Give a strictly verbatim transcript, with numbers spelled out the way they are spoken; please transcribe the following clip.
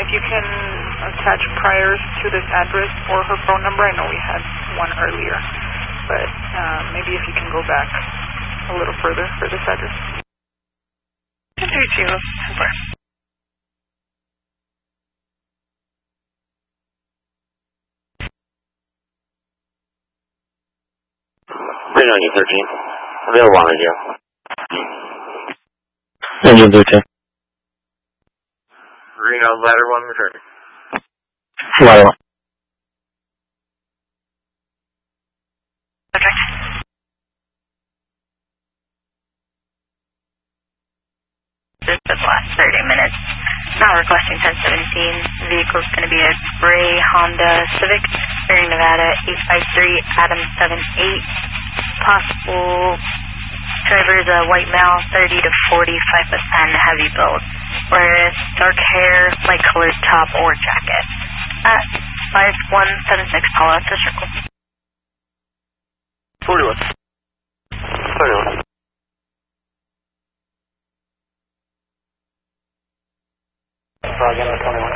you can attach priors to this address or her phone number. I know we had one earlier, but uh, maybe if you can go back a little further for this address. three two, super. Reno Engine thirteen, available on radio. Engine thirteen. Reno ladder one, return. Ladder one. Okay. This is the last thirty minutes. Now requesting ten seventeen. Vehicle is going to be a gray Honda Civic, Marion, Nevada, eight five three, Adam seven eight. Possible driver is a white male, thirty to forty-five percent heavy build. Wears dark hair, light colored top or jacket. At five one seven six, Palo Alto Circle. forty-one. forty-one. Frog twenty-one.